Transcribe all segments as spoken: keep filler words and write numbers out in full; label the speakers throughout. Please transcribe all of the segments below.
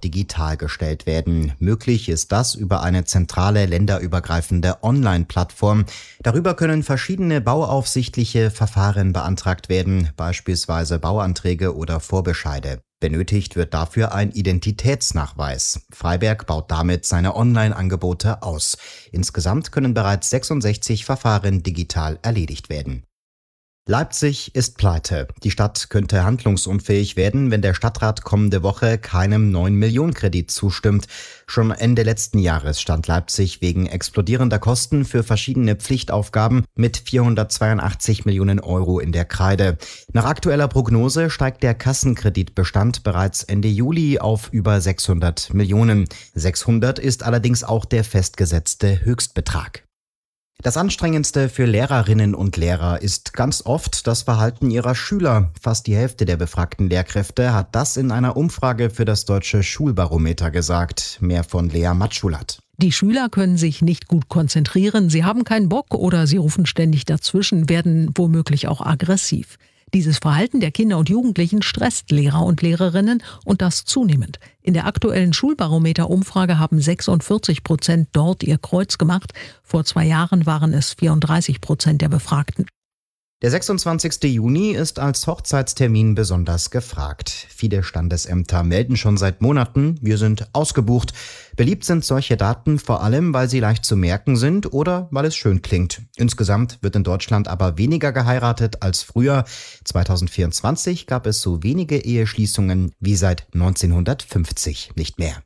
Speaker 1: digital gestellt werden. Möglich ist das über eine zentrale länderübergreifende Online-Plattform. Darüber können verschiedene bauaufsichtliche Verfahren beantragt werden, beispielsweise Bauanträge oder Vorbescheide. Benötigt wird dafür ein Identitätsnachweis. Freiberg baut damit seine Online-Angebote aus. Insgesamt können bereits sechsundsechzig Verfahren digital erledigt werden. Leipzig ist pleite. Die Stadt könnte handlungsunfähig werden, wenn der Stadtrat kommende Woche keinem neun Millionen Kredit zustimmt. Schon Ende letzten Jahres stand Leipzig wegen explodierender Kosten für verschiedene Pflichtaufgaben mit vierhundertzweiundachtzig Millionen Euro in der Kreide. Nach aktueller Prognose steigt der Kassenkreditbestand bereits Ende Juli auf über sechshundert Millionen. sechshundert ist allerdings auch der festgesetzte Höchstbetrag. Das Anstrengendste für Lehrerinnen und Lehrer ist ganz oft das Verhalten ihrer Schüler. Fast die Hälfte der befragten Lehrkräfte hat das in einer Umfrage für das Deutsche Schulbarometer gesagt. Mehr von Lea Matschulat.
Speaker 2: Die Schüler können sich nicht gut konzentrieren, sie haben keinen Bock oder sie rufen ständig dazwischen, werden womöglich auch aggressiv. Dieses Verhalten der Kinder und Jugendlichen stresst Lehrer und Lehrerinnen und das zunehmend. In der aktuellen Schulbarometer-Umfrage haben sechsundvierzig Prozent dort ihr Kreuz gemacht. Vor zwei Jahren waren es vierunddreißig Prozent der Befragten.
Speaker 1: Der sechsundzwanzigste Juni ist als Hochzeitstermin besonders gefragt. Viele Standesämter melden schon seit Monaten, wir sind ausgebucht. Beliebt sind solche Daten vor allem, weil sie leicht zu merken sind oder weil es schön klingt. Insgesamt wird in Deutschland aber weniger geheiratet als früher. zweitausendvierundzwanzig gab es so wenige Eheschließungen wie seit neunzehnhundertfünfzig nicht mehr.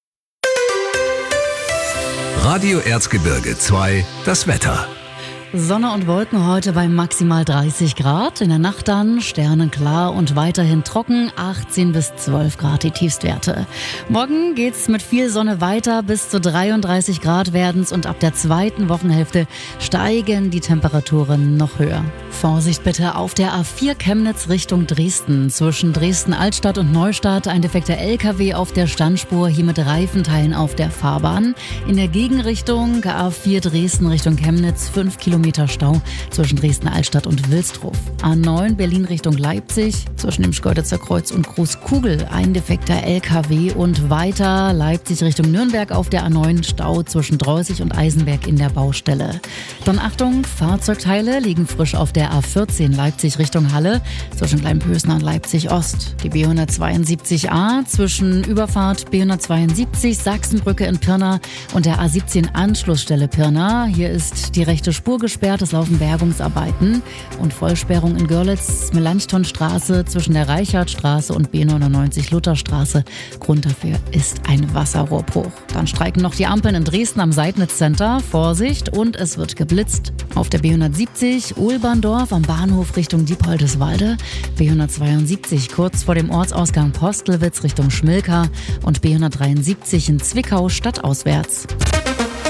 Speaker 3: Radio Erzgebirge zwei, das Wetter.
Speaker 4: Sonne und Wolken heute bei maximal dreißig Grad. In der Nacht dann sternenklar und weiterhin trocken, achtzehn bis zwölf Grad die Tiefstwerte. Morgen geht's mit viel Sonne weiter, bis zu dreiunddreißig Grad werden's und ab der zweiten Wochenhälfte steigen die Temperaturen noch höher. Vorsicht bitte auf der A vier Chemnitz Richtung Dresden. Zwischen Dresden-Altstadt und Neustadt ein defekter L K W auf der Standspur, hier mit Reifenteilen auf der Fahrbahn. In der Gegenrichtung A vier Dresden Richtung Chemnitz, fünf Kilometer Stau zwischen Dresden-Altstadt und Wilsdruff. A neun Berlin Richtung Leipzig, zwischen dem Schkeuditzer Kreuz und Großkugel ein defekter L K W und weiter Leipzig Richtung Nürnberg auf der A neun Stau zwischen Dreußig und Eisenberg in der Baustelle. Dann Achtung, Fahrzeugteile liegen frisch auf der A vierzehn Leipzig Richtung Halle zwischen Kleinpösner und Leipzig Ost. Die B hundertzweiundsiebzig A zwischen Überfahrt B hundertzweiundsiebzig Sachsenbrücke in Pirna und der A siebzehn Anschlussstelle Pirna. Hier ist die rechte Spur gesperrt, es laufen Bergungsarbeiten und Vollsperrung in Görlitz, Melanchthonstraße zwischen der Reichardtstraße und B neunundneunzig Lutherstraße. Grund dafür ist ein Wasserrohrbruch. Dann streiken noch die Ampeln in Dresden am Seidnitz Center. Vorsicht, und es wird geblitzt. Auf der B hundertsiebzig Ulberndorf am Bahnhof Richtung Diepoldeswalde, B hundertzweiundsiebzig kurz vor dem Ortsausgang Postelwitz Richtung Schmilka und B hundertdreiundsiebzig in Zwickau stadtauswärts.